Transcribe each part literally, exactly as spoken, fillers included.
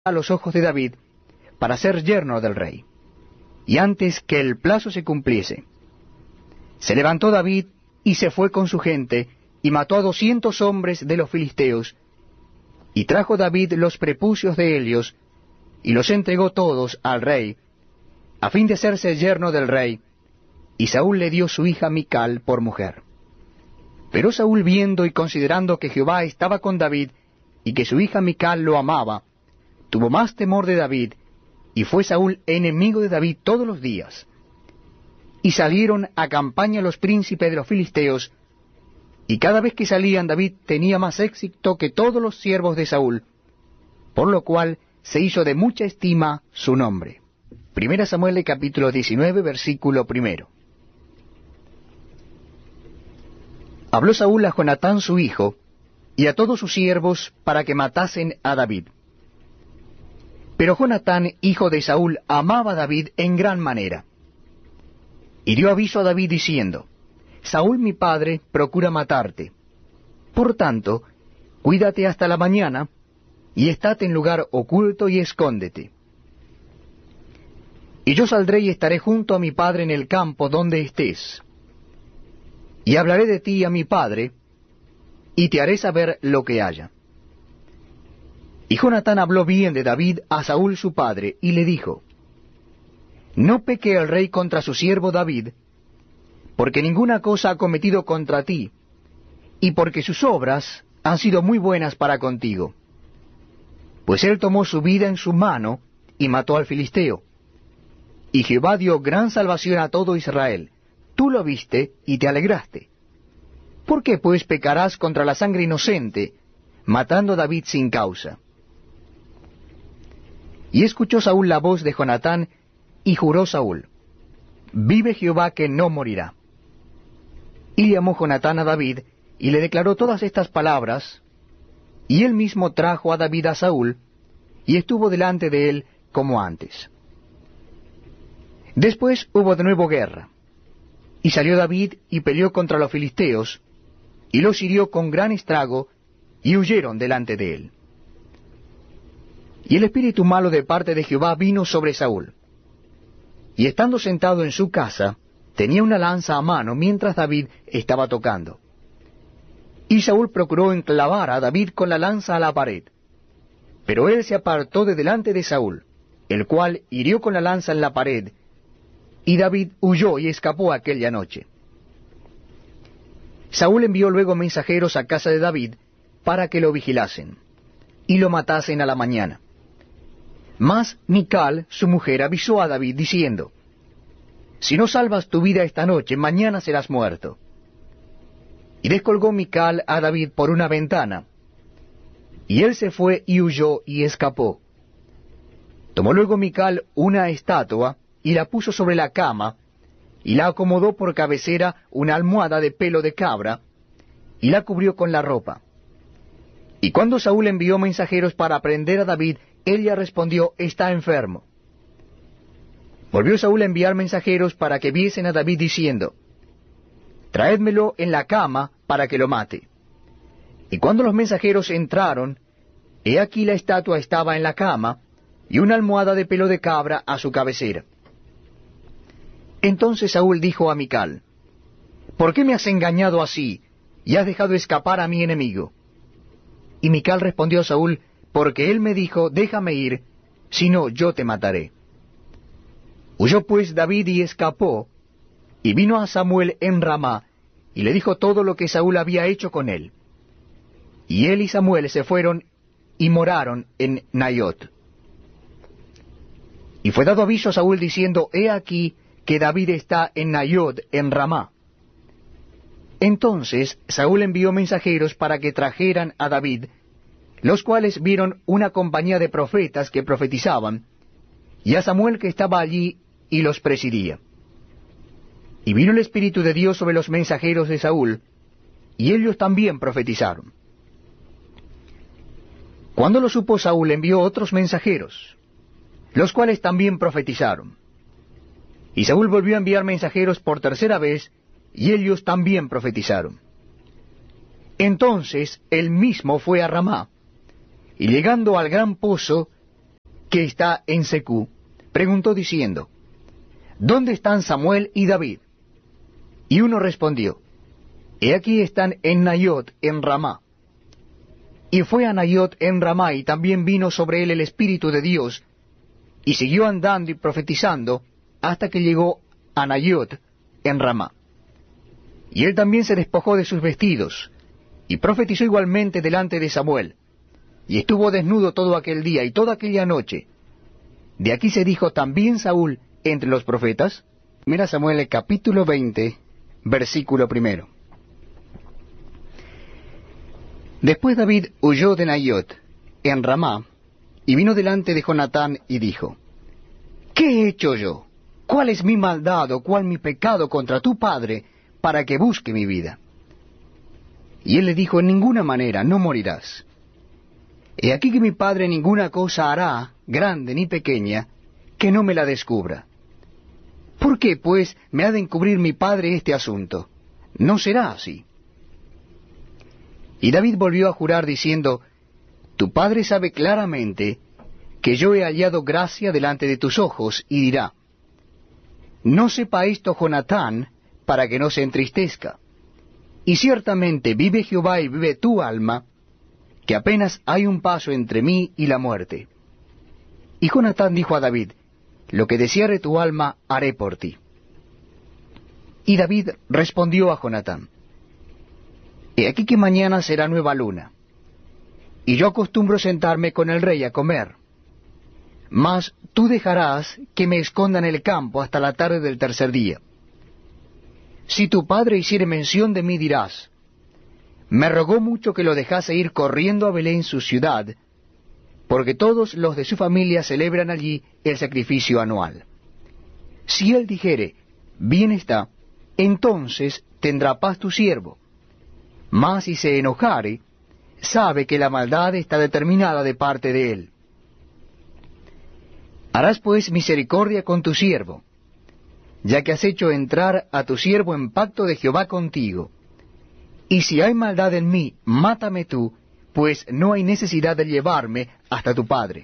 a los ojos de David para ser yerno del rey. Y antes que el plazo se cumpliese, se levantó David y se fue con su gente, y mató a doscientos hombres de los filisteos, y trajo David los prepucios de ellos, y los entregó todos al rey, a fin de hacerse yerno del rey, y Saúl le dio su hija Mical por mujer. Pero Saúl, viendo y considerando que Jehová estaba con David, y que su hija Mical lo amaba, tuvo más temor de David, y fue Saúl enemigo de David todos los días. Y salieron a campaña los príncipes de los filisteos, y cada vez que salían David tenía más éxito que todos los siervos de Saúl, por lo cual se hizo de mucha estima su nombre. Primera Samuel capítulo diecinueve, versículo primero. Habló Saúl a Jonatán su hijo, y a todos sus siervos, para que matasen a David. Pero Jonatán, hijo de Saúl, amaba a David en gran manera. Y dio aviso a David diciendo: Saúl mi padre procura matarte. Por tanto, cuídate hasta la mañana, y estate en lugar oculto y escóndete. Y yo saldré y estaré junto a mi padre en el campo donde estés. Y hablaré de ti a mi padre, y te haré saber lo que haya. Y Jonatán habló bien de David a Saúl su padre, y le dijo: No peque el rey contra su siervo David, porque ninguna cosa ha cometido contra ti, y porque sus obras han sido muy buenas para contigo. Pues él tomó su vida en su mano, y mató al filisteo. Y Jehová dio gran salvación a todo Israel. Tú lo viste, y te alegraste. ¿Por qué pues pecarás contra la sangre inocente, matando a David sin causa? Y escuchó Saúl la voz de Jonatán, y juró Saúl: Vive Jehová que no morirá. Y llamó Jonatán a David, y le declaró todas estas palabras, y él mismo trajo a David a Saúl, y estuvo delante de él como antes. Después hubo de nuevo guerra, y salió David y peleó contra los filisteos, y los hirió con gran estrago, y huyeron delante de él. Y el espíritu malo de parte de Jehová vino sobre Saúl. Y estando sentado en su casa, tenía una lanza a mano mientras David estaba tocando. Y Saúl procuró enclavar a David con la lanza a la pared. Pero él se apartó de delante de Saúl, el cual hirió con la lanza en la pared, y David huyó y escapó aquella noche. Saúl envió luego mensajeros a casa de David para que lo vigilasen, y lo matasen a la mañana. Mas Mical, su mujer, avisó a David, diciendo: Si no salvas tu vida esta noche, mañana serás muerto. Y descolgó Mical a David por una ventana, y él se fue y huyó y escapó. Tomó luego Mical una estatua, y la puso sobre la cama, y la acomodó por cabecera una almohada de pelo de cabra, y la cubrió con la ropa. Y cuando Saúl envió mensajeros para prender a David, ella respondió: Está enfermo. Volvió Saúl a enviar mensajeros para que viesen a David, diciendo: Traédmelo en la cama para que lo mate. Y cuando los mensajeros entraron, he aquí la estatua estaba en la cama, y una almohada de pelo de cabra a su cabecera. Entonces Saúl dijo a Mical: ¿Por qué me has engañado así, y has dejado escapar a mi enemigo? Y Mical respondió a Saúl: Porque él me dijo: Déjame ir, si no, yo te mataré. Huyó pues David y escapó, y vino a Samuel en Ramá, y le dijo todo lo que Saúl había hecho con él. Y él y Samuel se fueron y moraron en Naiot. Y fue dado aviso a Saúl diciendo: He aquí que David está en Naiot en Ramá. Entonces Saúl envió mensajeros para que trajeran a David, los cuales vieron una compañía de profetas que profetizaban, y a Samuel que estaba allí y los presidía. Y vino el Espíritu de Dios sobre los mensajeros de Saúl, y ellos también profetizaron. Cuando lo supo Saúl, envió otros mensajeros, los cuales también profetizaron. Y Saúl volvió a enviar mensajeros por tercera vez, y ellos también profetizaron. Entonces él mismo fue a Ramá, y llegando al gran pozo, que está en Secú, preguntó diciendo, ¿dónde están Samuel y David? Y uno respondió, he aquí están en Nayot, en Ramá. Y fue a Nayot en Ramá, y también vino sobre él el Espíritu de Dios, y siguió andando y profetizando, hasta que llegó a Nayot en Ramá. Y él también se despojó de sus vestidos, y profetizó igualmente delante de Samuel, y estuvo desnudo todo aquel día y toda aquella noche. De aquí se dijo, ¿también Saúl entre los profetas? Mira Samuel el capítulo veinte, versículo primero. Después David huyó de Nayot, en Ramá, y vino delante de Jonatán y dijo, ¿qué he hecho yo? ¿Cuál es mi maldad o cuál mi pecado contra tu padre, para que busque mi vida? Y él le dijo, en ninguna manera, no morirás. He aquí que mi padre ninguna cosa hará, grande ni pequeña, que no me la descubra. ¿Por qué, pues, me ha de encubrir mi padre este asunto? No será así. Y David volvió a jurar diciendo, tu padre sabe claramente que yo he hallado gracia delante de tus ojos, y dirá, no sepa esto Jonatán, para que no se entristezca. Y ciertamente vive Jehová y vive tu alma, que apenas hay un paso entre mí y la muerte. Y Jonatán dijo a David, lo que deseare tu alma haré por ti. Y David respondió a Jonatán, he aquí que mañana será nueva luna, y yo acostumbro sentarme con el rey a comer. Mas tú dejarás que me esconda en el campo hasta la tarde del tercer día. Si tu padre hiciere mención de mí, dirás, me rogó mucho que lo dejase ir corriendo a Belén su ciudad, porque todos los de su familia celebran allí el sacrificio anual. Si él dijere, bien está, entonces tendrá paz tu siervo. Mas si se enojare, sabe que la maldad está determinada de parte de él. Harás pues misericordia con tu siervo, ya que has hecho entrar a tu siervo en pacto de Jehová contigo. Y si hay maldad en mí, mátame tú, pues no hay necesidad de llevarme hasta tu padre.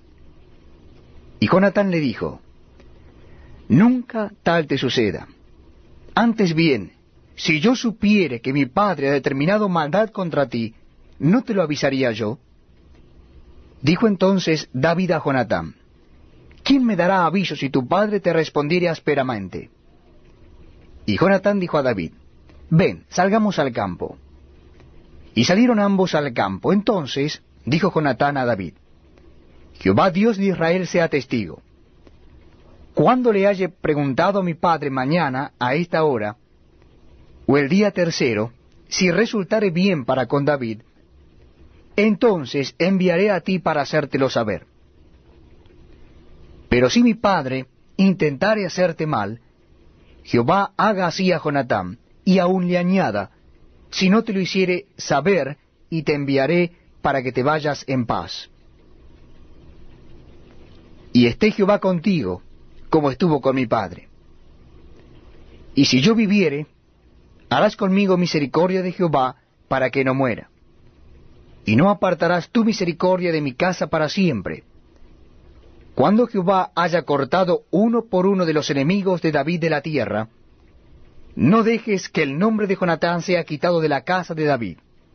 Y Jonatán le dijo, nunca tal te suceda. Antes bien, si yo supiere que mi padre ha determinado maldad contra ti, ¿no te lo avisaría yo? Dijo entonces David a Jonatán, ¿quién me dará aviso si tu padre te respondiere ásperamente? Y Jonatán dijo a David, ven, salgamos al campo. Y salieron ambos al campo. Entonces dijo Jonatán a David, Jehová Dios de Israel sea testigo. Cuando le haya preguntado a mi padre mañana a esta hora, o el día tercero, si resultare bien para con David, entonces enviaré a ti para hacértelo saber. Pero si mi padre intentare hacerte mal, Jehová haga así a Jonatán, y aún le añada, si no te lo hiciere saber, y te enviaré para que te vayas en paz. Y esté Jehová contigo, como estuvo con mi padre. Y si yo viviere, harás conmigo misericordia de Jehová, para que no muera. Y no apartarás tu misericordia de mi casa para siempre. Cuando Jehová haya cortado uno por uno de los enemigos de David de la tierra, no dejes que el nombre de Jonatán sea quitado de la casa de David.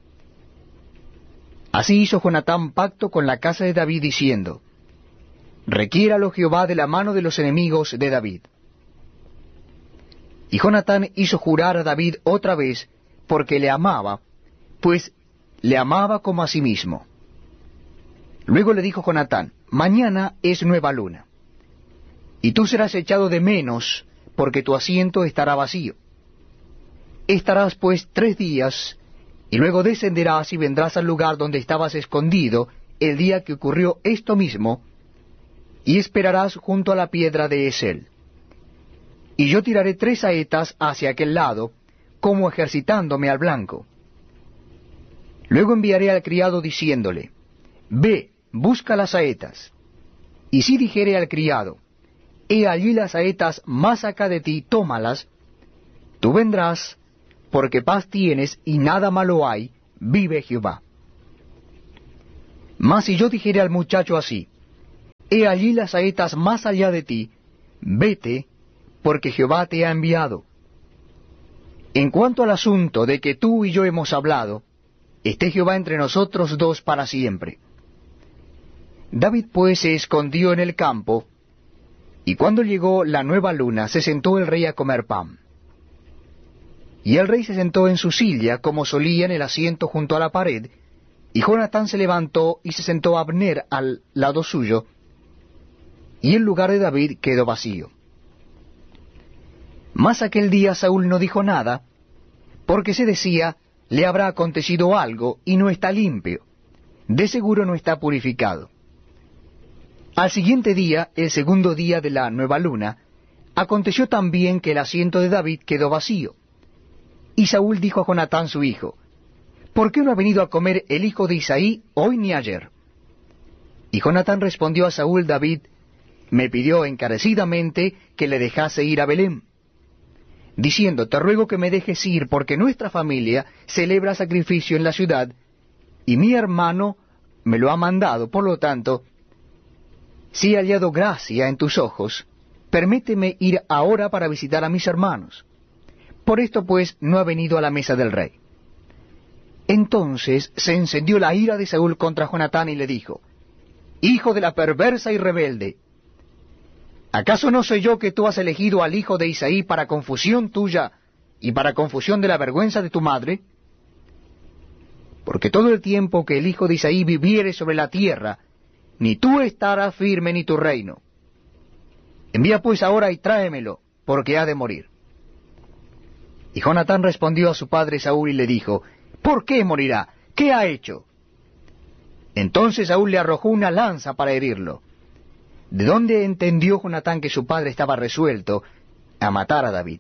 Así hizo Jonatán pacto con la casa de David, diciendo, requiéralo Jehová de la mano de los enemigos de David. Y Jonatán hizo jurar a David otra vez, porque le amaba, pues le amaba como a sí mismo. Luego le dijo Jonatán, mañana es nueva luna, y tú serás echado de menos, porque tu asiento estará vacío. Estarás pues tres días, y luego descenderás y vendrás al lugar donde estabas escondido el día que ocurrió esto mismo, y esperarás junto a la piedra de Esel. Y yo tiraré tres saetas hacia aquel lado, como ejercitándome al blanco. Luego enviaré al criado diciéndole, ve, busca las saetas. Y si dijere al criado, he allí las saetas más acá de ti, tómalas, tú vendrás, porque paz tienes y nada malo hay, vive Jehová. Mas si yo dijere al muchacho así, he allí las saetas más allá de ti, vete, porque Jehová te ha enviado. En cuanto al asunto de que tú y yo hemos hablado, esté Jehová entre nosotros dos para siempre. David pues se escondió en el campo, y cuando llegó la nueva luna, se sentó el rey a comer pan. Y el rey se sentó en su silla, como solía en el asiento junto a la pared, y Jonatán se levantó y se sentó Abner al lado suyo, y el lugar de David quedó vacío. Mas aquel día Saúl no dijo nada, porque se decía, le habrá acontecido algo, y no está limpio, de seguro no está purificado. Al siguiente día, el segundo día de la nueva luna, aconteció también que el asiento de David quedó vacío. Y Saúl dijo a Jonatán su hijo, ¿por qué no ha venido a comer el hijo de Isaí hoy ni ayer? Y Jonatán respondió a Saúl: David me pidió encarecidamente que le dejase ir a Belén, diciendo, te ruego que me dejes ir, porque nuestra familia celebra sacrificio en la ciudad, y mi hermano me lo ha mandado. Por lo tanto, si he hallado gracia en tus ojos, permíteme ir ahora para visitar a mis hermanos. Por esto pues no ha venido a la mesa del rey. Entonces se encendió la ira de Saúl contra Jonatán y le dijo, hijo de la perversa y rebelde, ¿acaso no soy yo que tú has elegido al hijo de Isaí para confusión tuya y para confusión de la vergüenza de tu madre? Porque todo el tiempo que el hijo de Isaí viviere sobre la tierra, ni tú estarás firme ni tu reino. Envía pues ahora y tráemelo, porque ha de morir. Y Jonatán respondió a su padre Saúl y le dijo, ¿por qué morirá? ¿Qué ha hecho? Entonces Saúl le arrojó una lanza para herirlo. ¿De dónde entendió Jonatán que su padre estaba resuelto a matar a David?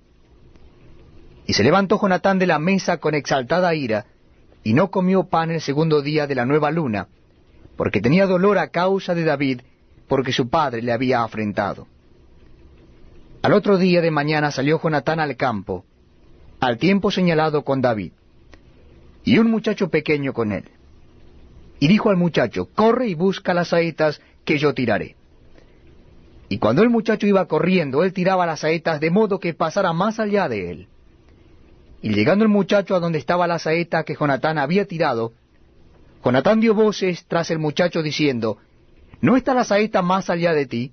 Y se levantó Jonatán de la mesa con exaltada ira, y no comió pan el segundo día de la nueva luna, porque tenía dolor a causa de David, porque su padre le había afrentado. Al otro día de mañana salió Jonatán al campo, al tiempo señalado con David, y un muchacho pequeño con él. Y dijo al muchacho, corre y busca las saetas que yo tiraré. Y cuando el muchacho iba corriendo, él tiraba las saetas de modo que pasara más allá de él. Y llegando el muchacho a donde estaba la saeta que Jonatán había tirado, Jonatán dio voces tras el muchacho diciendo, ¿no está la saeta más allá de ti?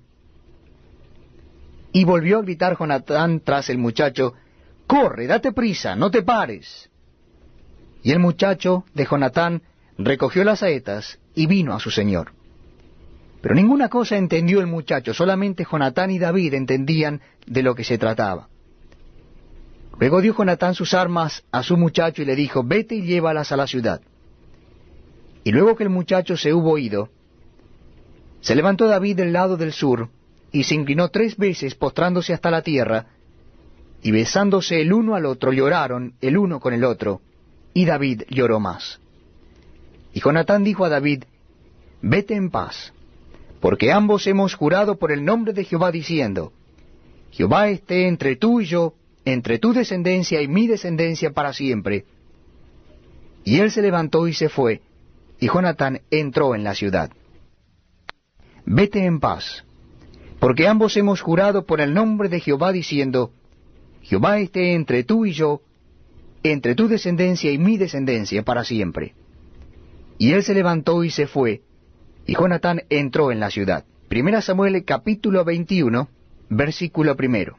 Y volvió a gritar Jonatán tras el muchacho, corre, date prisa, no te pares. Y el muchacho de Jonatán recogió las saetas y vino a su señor. Pero ninguna cosa entendió el muchacho, solamente Jonatán y David entendían de lo que se trataba. Luego dio Jonatán sus armas a su muchacho y le dijo, vete y llévalas a la ciudad. Y luego que el muchacho se hubo ido, se levantó David del lado del sur, y se inclinó tres veces postrándose hasta la tierra, y besándose el uno al otro lloraron el uno con el otro, y David lloró más. Y Jonatán dijo a David, vete en paz, porque ambos hemos jurado por el nombre de Jehová diciendo, Jehová esté entre tú y yo, entre tu descendencia y mi descendencia para siempre. Y él se levantó y se fue, y Jonatán entró en la ciudad. Vete en paz, porque ambos hemos jurado por el nombre de Jehová diciendo, Jehová esté entre tú y yo, entre tu descendencia y mi descendencia para siempre. Y él se levantó y se fue, y Jonatán entró en la ciudad. Primera Samuel capítulo veintiuno, versículo primero.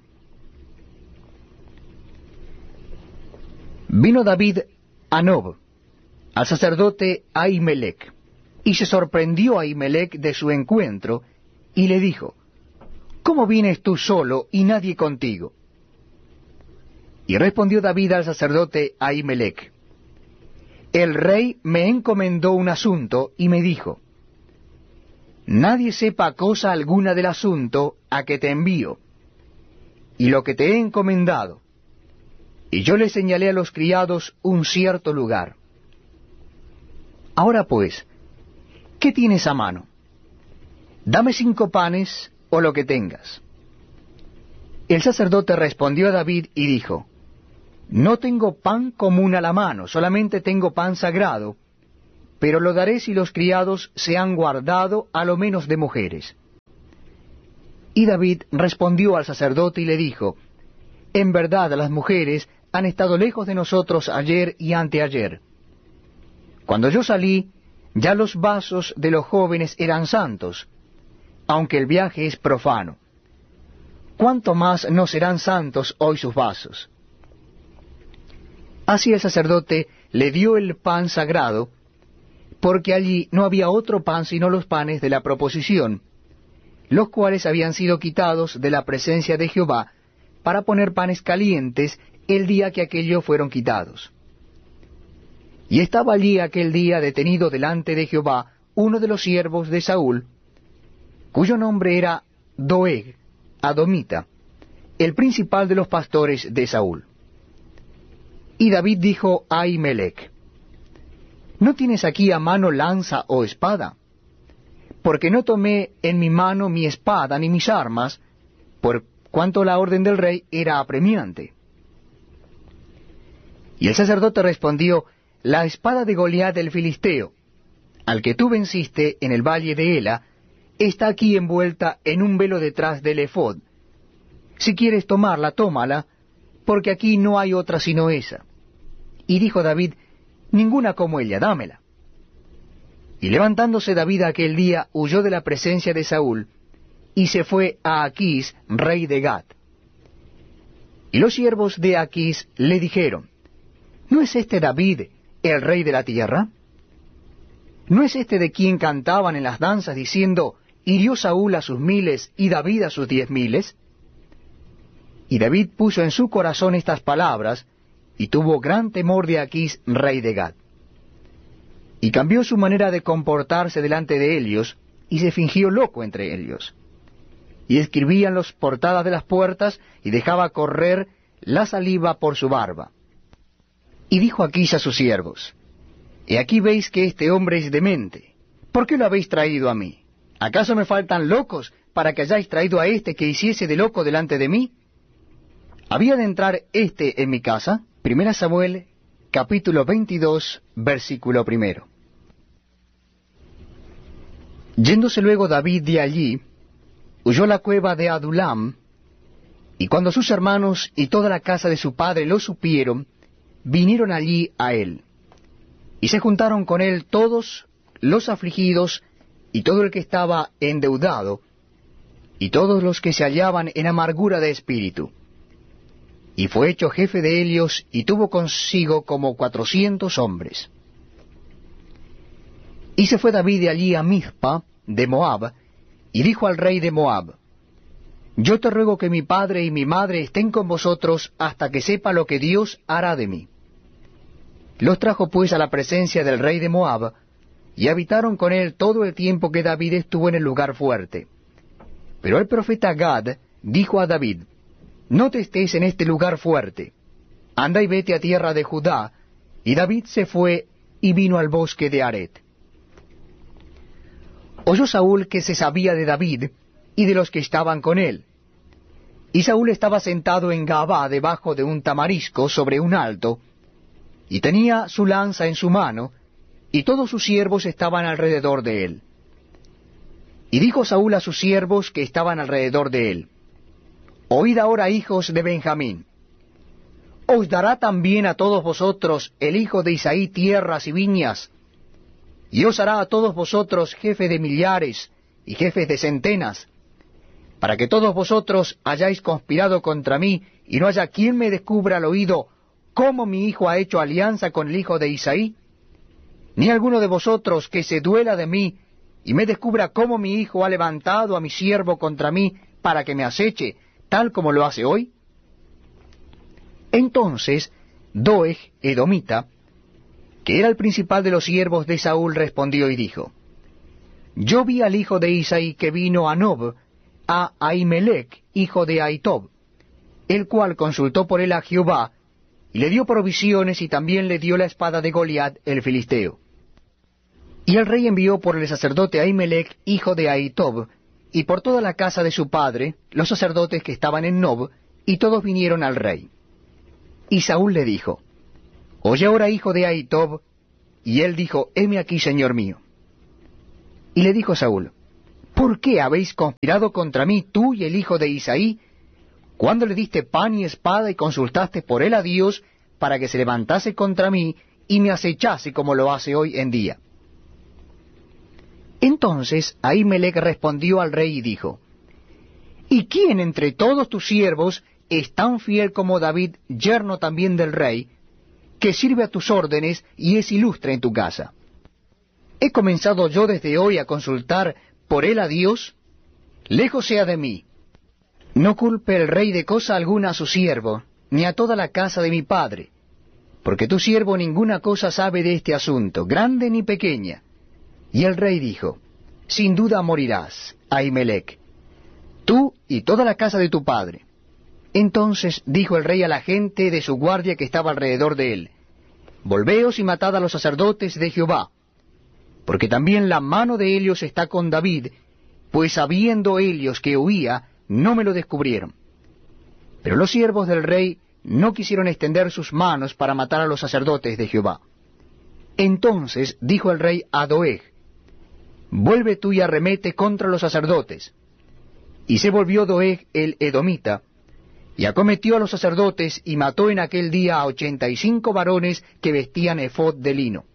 Vino David a Nob, al sacerdote Ahimelech, y se sorprendió Ahimelech de su encuentro, y le dijo, ¿cómo vienes tú solo y nadie contigo? Y respondió David al sacerdote Ahimelech, el rey me encomendó un asunto y me dijo, nadie sepa cosa alguna del asunto a que te envío, y lo que te he encomendado. Y yo le señalé a los criados un cierto lugar. Ahora pues, ¿qué tienes a mano? Dame cinco panes o lo que tengas. El sacerdote respondió a David y dijo, no tengo pan común a la mano, solamente tengo pan sagrado, pero lo daré si los criados se han guardado a lo menos de mujeres. Y David respondió al sacerdote y le dijo, en verdad las mujeres han estado lejos de nosotros ayer y anteayer. Cuando yo salí, ya los vasos de los jóvenes eran santos, aunque el viaje es profano. ¿Cuánto más no serán santos hoy sus vasos? Así el sacerdote le dio el pan sagrado, porque allí no había otro pan sino los panes de la proposición, los cuales habían sido quitados de la presencia de Jehová, para poner panes calientes el día que aquellos fueron quitados. Y estaba allí aquel día detenido delante de Jehová uno de los siervos de Saúl, cuyo nombre era Doeg, Adomita, el principal de los pastores de Saúl. Y David dijo a Ahimelech, ¿no tienes aquí a mano lanza o espada? Porque no tomé en mi mano mi espada ni mis armas, por cuanto la orden del rey era apremiante. Y el sacerdote respondió, la espada de Goliat el Filisteo, al que tú venciste en el valle de Ela, está aquí envuelta en un velo detrás del ephod. Si quieres tomarla, tómala, porque aquí no hay otra sino esa. Y dijo David, ninguna como ella, dámela. Y levantándose David aquel día, huyó de la presencia de Saúl, y se fue a Aquís, rey de Gat. Y los siervos de Aquís le dijeron, ¿no es este David el rey de la tierra? ¿No es este de quien cantaban en las danzas diciendo, hirió Saúl a sus miles y David a sus diez miles? Y David puso en su corazón estas palabras, y tuvo gran temor de Aquís, rey de Gat. Y cambió su manera de comportarse delante de ellos, y se fingió loco entre ellos. Y escribía en las portadas de las puertas, y dejaba correr la saliva por su barba. Y dijo Aquís a sus siervos, he aquí veis que este hombre es demente. ¿Por qué lo habéis traído a mí? ¿Acaso me faltan locos para que hayáis traído a este que hiciese de loco delante de mí? ¿Había de entrar éste en mi casa? Primera Samuel, capítulo veintidós, versículo primero. Yéndose luego David de allí, huyó a la cueva de Adulam, y cuando sus hermanos y toda la casa de su padre lo supieron, vinieron allí a él. Y se juntaron con él todos los afligidos, y todo el que estaba endeudado, y todos los que se hallaban en amargura de espíritu. Y fue hecho jefe de ellos, y tuvo consigo como cuatrocientos hombres. Y se fue David de allí a Mizpa, de Moab, y dijo al rey de Moab, yo te ruego que mi padre y mi madre estén con vosotros hasta que sepa lo que Dios hará de mí. Los trajo pues a la presencia del rey de Moab, y habitaron con él todo el tiempo que David estuvo en el lugar fuerte. Pero el profeta Gad dijo a David, no te estés en este lugar fuerte, anda y vete a tierra de Judá. Y David se fue y vino al bosque de Aret. Oyó Saúl que se sabía de David y de los que estaban con él. Y Saúl estaba sentado en Gabá debajo de un tamarisco sobre un alto, y tenía su lanza en su mano, y todos sus siervos estaban alrededor de él. Y dijo Saúl a sus siervos que estaban alrededor de él, oíd ahora, hijos de Benjamín, ¿os dará también a todos vosotros el hijo de Isaí tierras y viñas? Y os hará a todos vosotros jefe de millares y jefes de centenas, para que todos vosotros hayáis conspirado contra mí, y no haya quien me descubra al oído cómo mi hijo ha hecho alianza con el hijo de Isaí, ni alguno de vosotros que se duela de mí, y me descubra cómo mi hijo ha levantado a mi siervo contra mí, para que me aceche, tal como lo hace hoy. Entonces Doeg, edomita, que era el principal de los siervos de Saúl, respondió y dijo, yo vi al hijo de Isaí que vino a Nob, a Ahimelech, hijo de Ahitob, el cual consultó por él a Jehová, y le dio provisiones, y también le dio la espada de Goliat el filisteo. Y el rey envió por el sacerdote Ahimelech, hijo de Ahitob, y por toda la casa de su padre, los sacerdotes que estaban en Nob, y todos vinieron al rey. Y Saúl le dijo, oye ahora, hijo de Ahitob. Y él dijo, heme aquí, señor mío. Y le dijo Saúl, ¿por qué habéis conspirado contra mí tú y el hijo de Isaí, cuando le diste pan y espada y consultaste por él a Dios para que se levantase contra mí y me acechase como lo hace hoy en día? Entonces Ahimelech respondió al rey y dijo, ¿y quién entre todos tus siervos es tan fiel como David, yerno también del rey, que sirve a tus órdenes y es ilustre en tu casa? ¿He comenzado yo desde hoy a consultar por él a Dios? Lejos sea de mí. No culpe el rey de cosa alguna a su siervo, ni a toda la casa de mi padre, porque tu siervo ninguna cosa sabe de este asunto, grande ni pequeña. Y el rey dijo, sin duda morirás, Ahimelech, tú y toda la casa de tu padre. Entonces dijo el rey a la gente de su guardia que estaba alrededor de él, volveos y matad a los sacerdotes de Jehová, porque también la mano de ellos está con David, pues sabiendo ellos que huía, no me lo descubrieron. Pero los siervos del rey no quisieron extender sus manos para matar a los sacerdotes de Jehová. Entonces dijo el rey a Doeg, vuelve tú y arremete contra los sacerdotes. Y se volvió Doeg el edomita, y acometió a los sacerdotes, y mató en aquel día a ochenta y cinco varones que vestían efod de lino.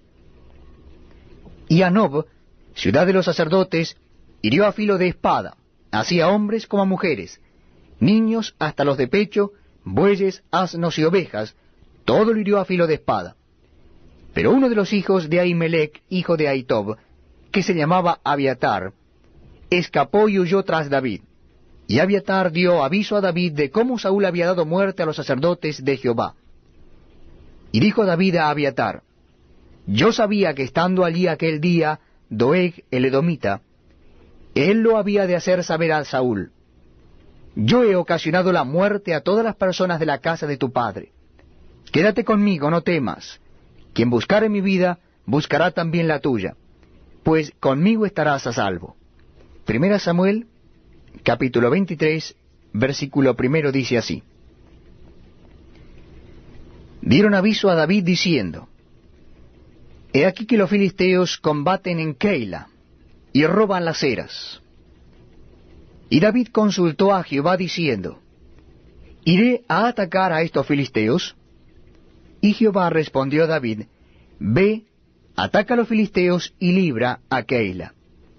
Y a Nob, ciudad de los sacerdotes, hirió a filo de espada, así a hombres como a mujeres, niños hasta los de pecho, bueyes, asnos y ovejas, todo lo hirió a filo de espada. Pero uno de los hijos de Ahimelech, hijo de Ahitob, que se llamaba Abiatar, escapó y huyó tras David. Y Abiatar dio aviso a David de cómo Saúl había dado muerte a los sacerdotes de Jehová. Y dijo David a Abiatar, yo sabía que estando allí aquel día Doeg el edomita, él lo había de hacer saber a Saúl. Yo he ocasionado la muerte a todas las personas de la casa de tu padre. Quédate conmigo, no temas. Quien buscare mi vida, buscará también la tuya, pues conmigo estarás a salvo. Primera Samuel, capítulo veintitrés, versículo primero dice así. Dieron aviso a David diciendo, he aquí que los filisteos combaten en Keila, y roban las eras. Y David consultó a Jehová diciendo, ¿iré a atacar a estos filisteos? Y Jehová respondió a David, ve, ataca a los filisteos y libra a Keila.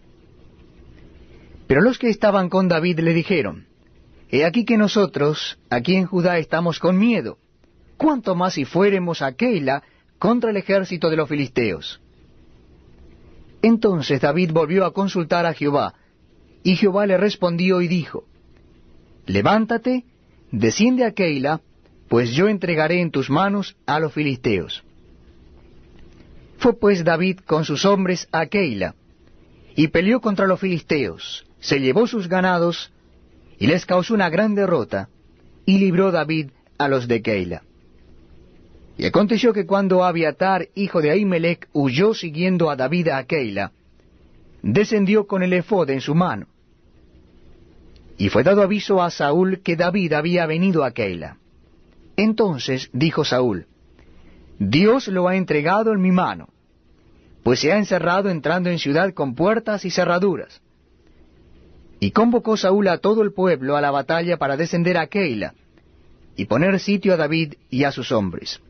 Pero los que estaban con David le dijeron, he aquí que nosotros, aquí en Judá, estamos con miedo, cuánto más si fuéremos a Keila contra el ejército de los filisteos. Entonces David volvió a consultar a Jehová, y Jehová le respondió y dijo, levántate, desciende a Keila, pues yo entregaré en tus manos a los filisteos. Fue pues David con sus hombres a Keila, y peleó contra los filisteos, se llevó sus ganados, y les causó una gran derrota, y libró David a los de Keila. Y aconteció que cuando Abiatar, hijo de Ahimelech, huyó siguiendo a David a Keila, descendió con el efod en su mano. Y fue dado aviso a Saúl que David había venido a Keila. Entonces dijo Saúl, Dios lo ha entregado en mi mano, pues se ha encerrado entrando en ciudad con puertas y cerraduras. Y convocó Saúl a todo el pueblo a la batalla para descender a Keila, y poner sitio a David y a sus hombres.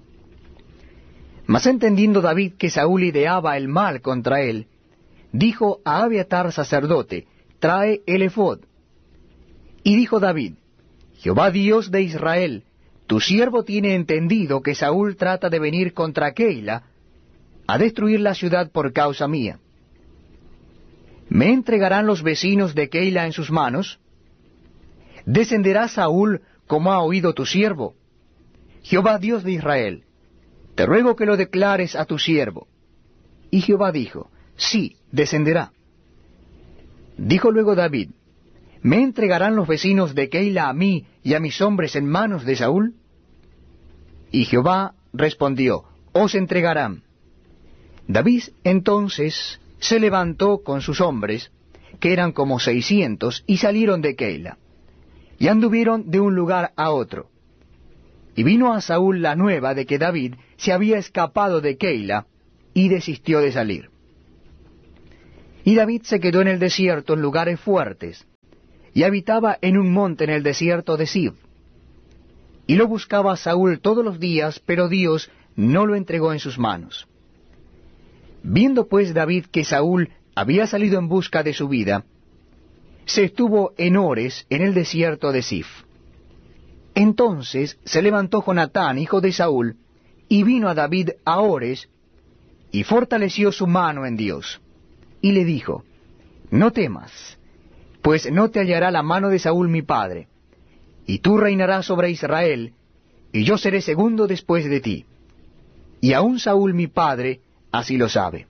Mas entendiendo David que Saúl ideaba el mal contra él, dijo a Abiatar sacerdote, trae el efod. Y dijo David, Jehová Dios de Israel, tu siervo tiene entendido que Saúl trata de venir contra Keila, a destruir la ciudad por causa mía. ¿Me entregarán los vecinos de Keila en sus manos? ¿Descenderá Saúl como ha oído tu siervo? Jehová Dios de Israel, te ruego que lo declares a tu siervo. Y Jehová dijo, sí, descenderá. Dijo luego David, ¿me entregarán los vecinos de Keila a mí y a mis hombres en manos de Saúl? Y Jehová respondió, os entregarán. David entonces se levantó con sus hombres, que eran como seiscientos, y salieron de Keila, y anduvieron de un lugar a otro. Y vino a Saúl la nueva de que David se había escapado de Keila, y desistió de salir. Y David se quedó en el desierto en lugares fuertes, y habitaba en un monte en el desierto de Zif. Y lo buscaba Saúl todos los días, pero Dios no lo entregó en sus manos. Viendo pues David que Saúl había salido en busca de su vida, se estuvo en Ores, en el desierto de Zif. Entonces se levantó Jonatán, hijo de Saúl, y vino a David a Ores, y fortaleció su mano en Dios. Y le dijo, no temas, pues no te hallará la mano de Saúl mi padre, y tú reinarás sobre Israel, y yo seré segundo después de ti. Y aun Saúl mi padre así lo sabe.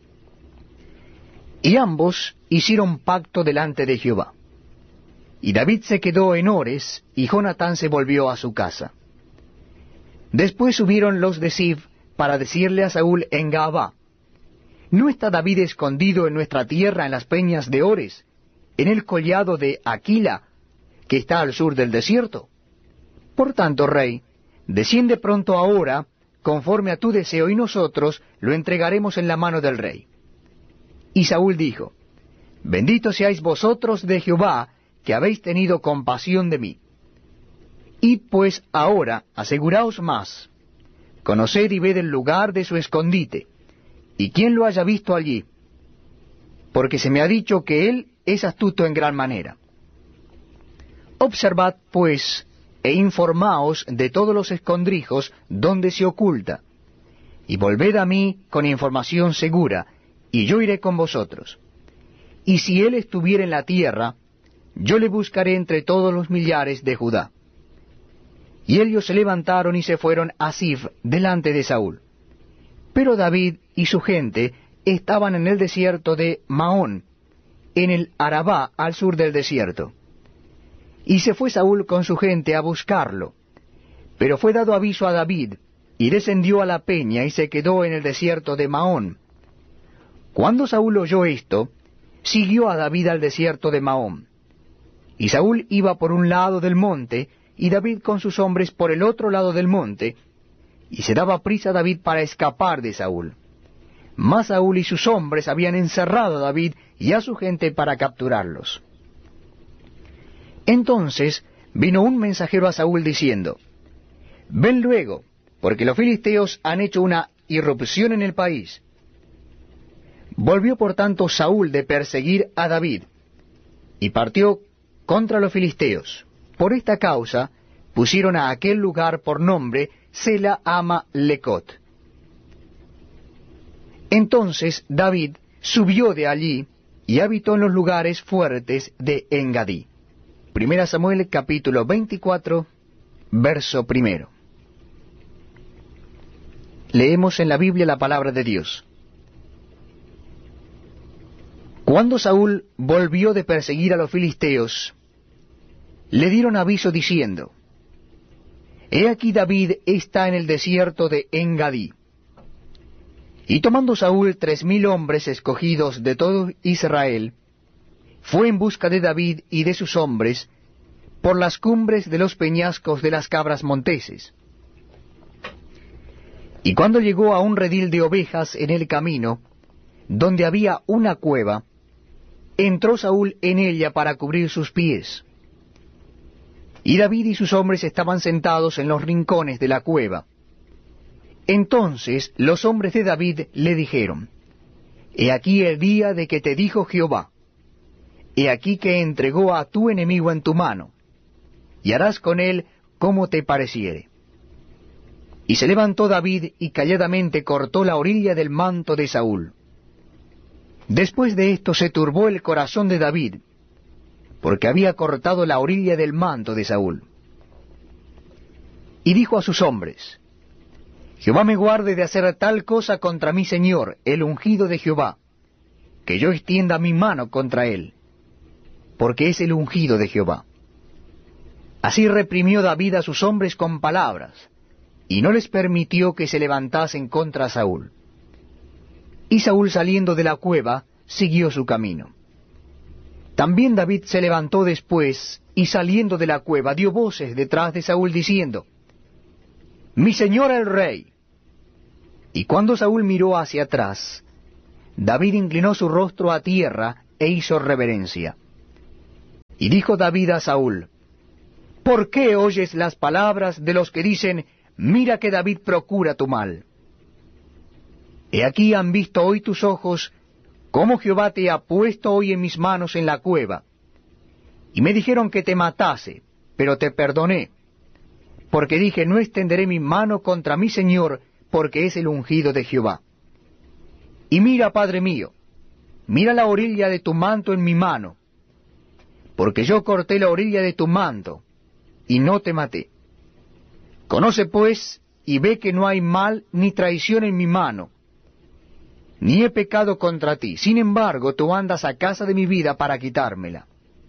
Y ambos hicieron pacto delante de Jehová. Y David se quedó en Ores, y Jonatán se volvió a su casa. Después subieron los de Zif para decirle a Saúl en Gaabá, ¿no está David escondido en nuestra tierra en las peñas de Ores, en el collado de Aquila, que está al sur del desierto? Por tanto, rey, desciende pronto ahora, conforme a tu deseo, y nosotros lo entregaremos en la mano del rey. Y Saúl dijo, bendito seáis vosotros de Jehová, que habéis tenido compasión de mí. Id pues ahora, aseguraos más, conoced y ved el lugar de su escondite, y quién lo haya visto allí, porque se me ha dicho que él es astuto en gran manera. Observad pues, e informaos de todos los escondrijos donde se oculta, y volved a mí con información segura, y yo iré con vosotros. Y si él estuviera en la tierra, yo le buscaré entre todos los millares de Judá. Y ellos se levantaron y se fueron a Zif delante de Saúl. Pero David y su gente estaban en el desierto de Maón, en el Arabá al sur del desierto. Y se fue Saúl con su gente a buscarlo. Pero fue dado aviso a David, y descendió a la peña y se quedó en el desierto de Maón. Cuando Saúl oyó esto, siguió a David al desierto de Maón. Y Saúl iba por un lado del monte, y David con sus hombres por el otro lado del monte, y se daba prisa David para escapar de Saúl. Mas Saúl y sus hombres habían encerrado a David y a su gente para capturarlos. Entonces vino un mensajero a Saúl diciendo, ven luego, porque los filisteos han hecho una irrupción en el país. Volvió por tanto Saúl de perseguir a David, y partió contra los filisteos. Por esta causa pusieron a aquel lugar por nombre Sela Ama Lecot. Entonces David subió de allí y habitó en los lugares fuertes de Engadí. Primera Samuel capítulo veinticuatro, verso primero. Leemos en la Biblia la palabra de Dios. Cuando Saúl volvió de perseguir a los filisteos, le dieron aviso diciendo, he aquí David está en el desierto de Engadí. Y tomando Saúl tres mil hombres escogidos de todo Israel, fue en busca de David y de sus hombres por las cumbres de los peñascos de las cabras monteses. Y cuando llegó a un redil de ovejas en el camino, donde había una cueva, entró Saúl en ella para cubrir sus pies. Y David y sus hombres estaban sentados en los rincones de la cueva. Entonces los hombres de David le dijeron, he aquí el día de que te dijo Jehová, he aquí que entregó a tu enemigo en tu mano, y harás con él como te pareciere. Y se levantó David y calladamente cortó la orilla del manto de Saúl. Después de esto se turbó el corazón de David, porque había cortado la orilla del manto de Saúl. Y dijo a sus hombres, Jehová me guarde de hacer tal cosa contra mi señor, el ungido de Jehová, que yo extienda mi mano contra él, porque es el ungido de Jehová. Así reprimió David a sus hombres con palabras, y no les permitió que se levantasen contra Saúl. Y Saúl, saliendo de la cueva, siguió su camino. También David se levantó después, y saliendo de la cueva dio voces detrás de Saúl diciendo, Mi señor el rey. Y cuando Saúl miró hacia atrás, David inclinó su rostro a tierra e hizo reverencia. Y dijo David a Saúl: ¿Por qué oyes las palabras de los que dicen, mira que David procura tu mal? He aquí han visto hoy tus ojos cómo Jehová te ha puesto hoy en mis manos en la cueva. Y me dijeron que te matase, pero te perdoné, porque dije, no extenderé mi mano contra mi señor, porque es el ungido de Jehová. Y mira, Padre mío, mira la orilla de tu manto en mi mano, porque yo corté la orilla de tu manto, y no te maté. Conoce pues, y ve que no hay mal ni traición en mi mano, ni he pecado contra ti. Sin embargo, tú andas a casa de mi vida para quitármela.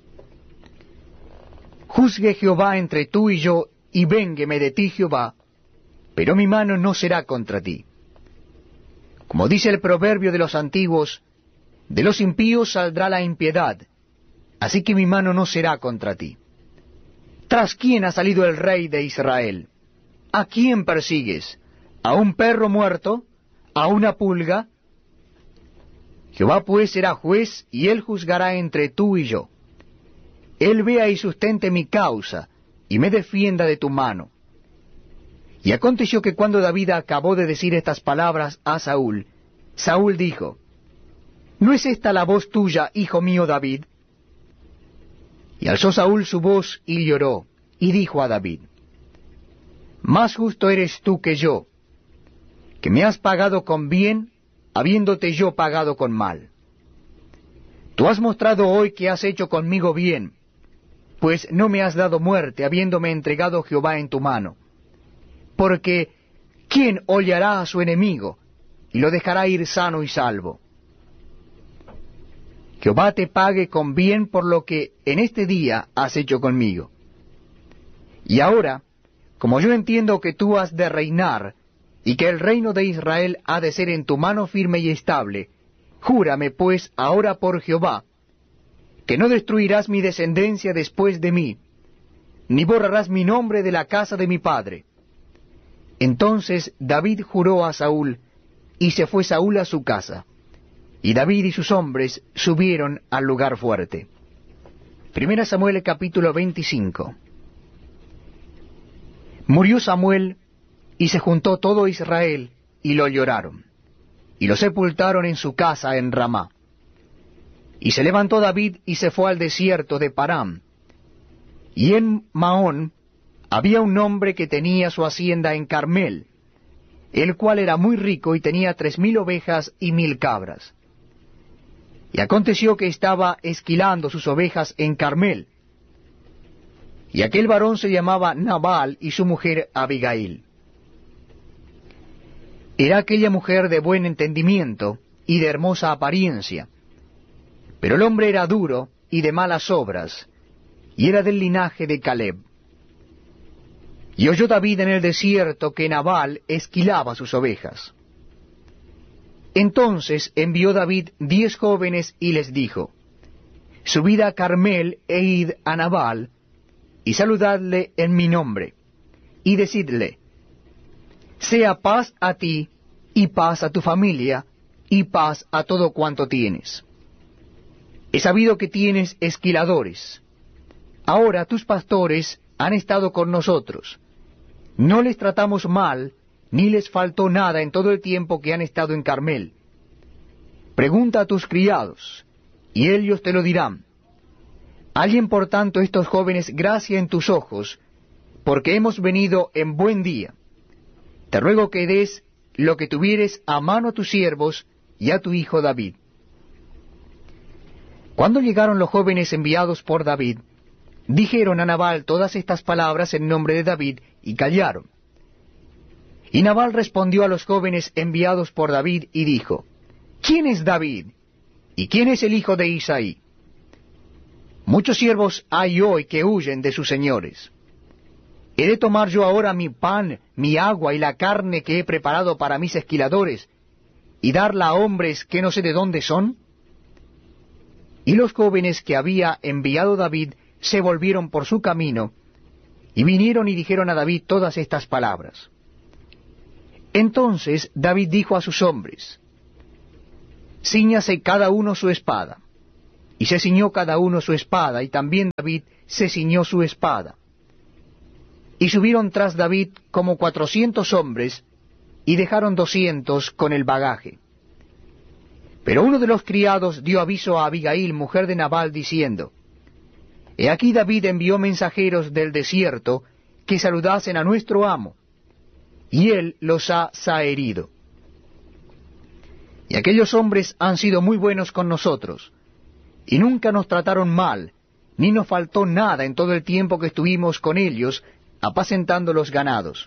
Juzgue Jehová entre tú y yo, y véngueme de ti Jehová, pero mi mano no será contra ti. Como dice el proverbio de los antiguos, de los impíos saldrá la impiedad, así que mi mano no será contra ti. ¿Tras quién ha salido el rey de Israel? ¿A quién persigues? ¿A un perro muerto? ¿A una pulga? Jehová pues será juez, y él juzgará entre tú y yo. Él vea y sustente mi causa, y me defienda de tu mano. Y aconteció que cuando David acabó de decir estas palabras a Saúl, Saúl dijo: ¿No es esta la voz tuya, hijo mío David? Y alzó Saúl su voz y lloró, y dijo a David: Más justo eres tú que yo, que me has pagado con bien, habiéndote yo pagado con mal. Tú has mostrado hoy que has hecho conmigo bien, pues no me has dado muerte, habiéndome entregado Jehová en tu mano. Porque, ¿quién hollará a su enemigo, y lo dejará ir sano y salvo? Jehová te pague con bien por lo que en este día has hecho conmigo. Y ahora, como yo entiendo que tú has de reinar, y que el reino de Israel ha de ser en tu mano firme y estable, júrame pues ahora por Jehová, que no destruirás mi descendencia después de mí, ni borrarás mi nombre de la casa de mi padre. Entonces David juró a Saúl, y se fue Saúl a su casa, y David y sus hombres subieron al lugar fuerte. Primera Samuel capítulo veinticinco. Murió Samuel, y se juntó todo Israel, y lo lloraron, y lo sepultaron en su casa en Ramá. Y se levantó David y se fue al desierto de Parán. Y en Maón había un hombre que tenía su hacienda en Carmel, el cual era muy rico y tenía tres mil ovejas y mil cabras. Y aconteció que estaba esquilando sus ovejas en Carmel. Y aquel varón se llamaba Nabal y su mujer Abigail. Era aquella mujer de buen entendimiento y de hermosa apariencia, pero el hombre era duro y de malas obras, y era del linaje de Caleb. Y oyó David en el desierto que Nabal esquilaba sus ovejas. Entonces envió David diez jóvenes y les dijo: Subid a Carmel e id a Nabal, y saludadle en mi nombre, y decidle: sea paz a ti, y paz a tu familia, y paz a todo cuanto tienes. He sabido que tienes esquiladores. Ahora tus pastores han estado con nosotros. No les tratamos mal, ni les faltó nada en todo el tiempo que han estado en Carmel. Pregunta a tus criados, y ellos te lo dirán. Alguien por tanto estos jóvenes gracia en tus ojos, porque hemos venido en buen día. Te ruego que des lo que tuvieres a mano a tus siervos y a tu hijo David. Cuando llegaron los jóvenes enviados por David, dijeron a Nabal todas estas palabras en nombre de David, y callaron. Y Nabal respondió a los jóvenes enviados por David, y dijo: ¿Quién es David? ¿Y quién es el hijo de Isaí? Muchos siervos hay hoy que huyen de sus señores. ¿He de tomar yo ahora mi pan, mi agua y la carne que he preparado para mis esquiladores, y darla a hombres que no sé de dónde son? Y los jóvenes que había enviado David se volvieron por su camino, y vinieron y dijeron a David todas estas palabras. Entonces David dijo a sus hombres: Cíñase cada uno su espada. Y se ciñó cada uno su espada, y también David se ciñó su espada. Y subieron tras David como cuatrocientos hombres, y dejaron doscientos con el bagaje. Pero uno de los criados dio aviso a Abigail, mujer de Nabal, diciendo, He aquí David envió mensajeros del desierto que saludasen a nuestro amo, y él los ha zaherido. Y aquellos hombres han sido muy buenos con nosotros, y nunca nos trataron mal, ni nos faltó nada en todo el tiempo que estuvimos con ellos, apacentando los ganados.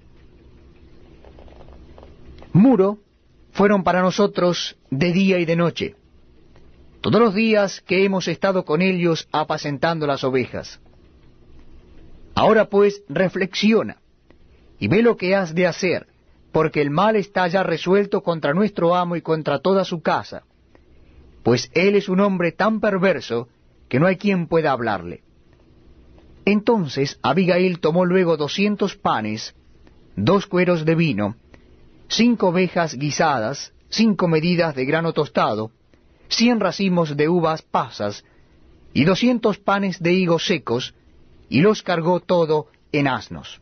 Muro fueron para nosotros de día y de noche, todos los días que hemos estado con ellos apacentando las ovejas. Ahora pues reflexiona, y ve lo que has de hacer, porque el mal está ya resuelto contra nuestro amo y contra toda su casa, pues él es un hombre tan perverso que no hay quien pueda hablarle. Entonces Abigail tomó luego doscientos panes, dos cueros de vino, cinco ovejas guisadas, cinco medidas de grano tostado, cien racimos de uvas pasas, y doscientos panes de higos secos, y los cargó todo en asnos.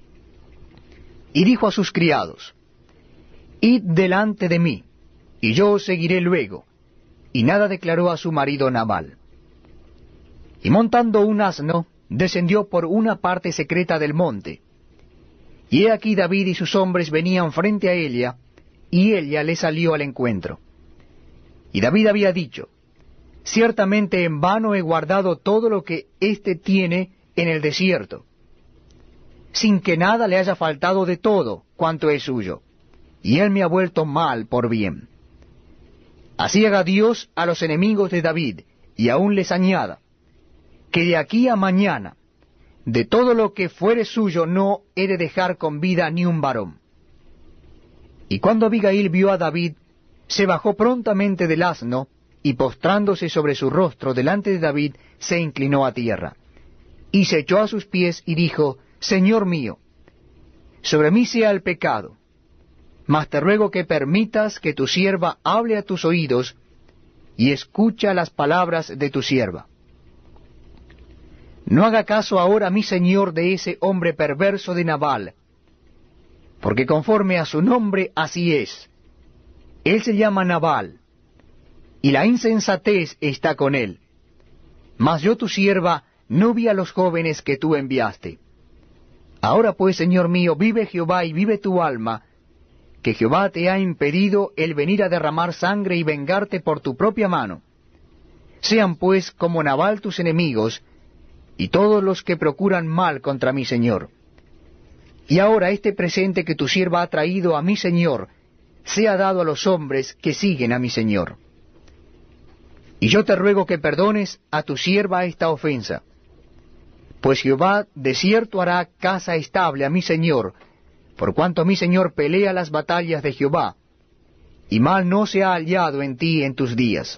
Y dijo a sus criados, Id delante de mí, y yo os seguiré luego. Y nada declaró a su marido Nabal. Y montando un asno, descendió por una parte secreta del monte. Y he aquí David y sus hombres venían frente a ella, y ella le salió al encuentro. Y David había dicho, Ciertamente en vano he guardado todo lo que éste tiene en el desierto, sin que nada le haya faltado de todo cuanto es suyo, y él me ha vuelto mal por bien. Así haga Dios a los enemigos de David, y aún les añada, que de aquí a mañana, de todo lo que fuere suyo no he de dejar con vida ni un varón. Y cuando Abigail vio a David, se bajó prontamente del asno, y postrándose sobre su rostro delante de David, se inclinó a tierra, y se echó a sus pies y dijo, Señor mío, sobre mí sea el pecado, mas te ruego que permitas que tu sierva hable a tus oídos, y escucha las palabras de tu sierva. No haga caso ahora mi señor de ese hombre perverso de Nabal, porque conforme a su nombre así es. Él se llama Nabal, y la insensatez está con él. Mas yo tu sierva no vi a los jóvenes que tú enviaste. Ahora pues, señor mío, vive Jehová y vive tu alma, que Jehová te ha impedido el venir a derramar sangre y vengarte por tu propia mano. Sean pues como Nabal tus enemigos, y todos los que procuran mal contra mi señor. Y ahora este presente que tu sierva ha traído a mi señor, sea dado a los hombres que siguen a mi señor. Y yo te ruego que perdones a tu sierva esta ofensa, pues Jehová de cierto hará casa estable a mi señor, por cuanto mi señor pelea las batallas de Jehová, y mal no se ha hallado en ti en tus días.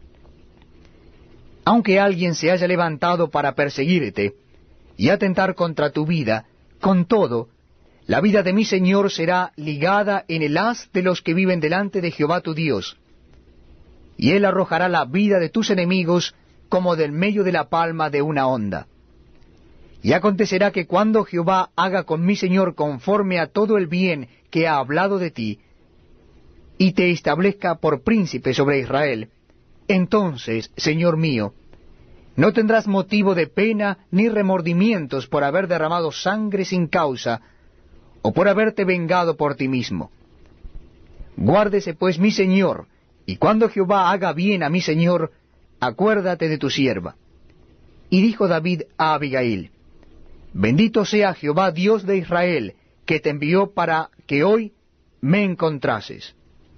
Aunque alguien se haya levantado para perseguirte, y atentar contra tu vida, con todo, la vida de mi señor será ligada en el haz de los que viven delante de Jehová tu Dios, y él arrojará la vida de tus enemigos como del medio de la palma de una honda. Y acontecerá que cuando Jehová haga con mi señor conforme a todo el bien que ha hablado de ti, y te establezca por príncipe sobre Israel, entonces, señor mío, no tendrás motivo de pena ni remordimientos por haber derramado sangre sin causa, o por haberte vengado por ti mismo. Guárdese pues mi señor, y cuando Jehová haga bien a mi señor, acuérdate de tu sierva. Y dijo David a Abigail, Bendito sea Jehová Dios de Israel, que te envió para que hoy me encontrases.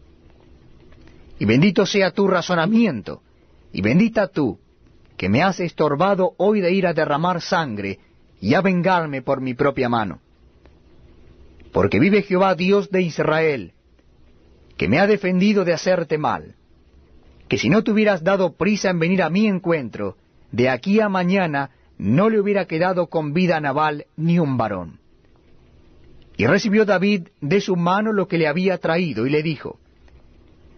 Y bendito sea tu razonamiento, y bendita tú, que me has estorbado hoy de ir a derramar sangre, y a vengarme por mi propia mano. Porque vive Jehová Dios de Israel, que me ha defendido de hacerte mal, que si no te hubieras dado prisa en venir a mi encuentro, de aquí a mañana no le hubiera quedado con vida a Nabal ni un varón. Y recibió David de su mano lo que le había traído, y le dijo,